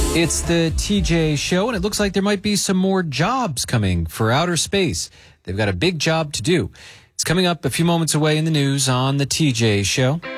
It's the TJ Show, and it looks like there might be some more jobs coming for outer space. They've got a big job to do. It's coming up a few moments away in the news on the TJ Show.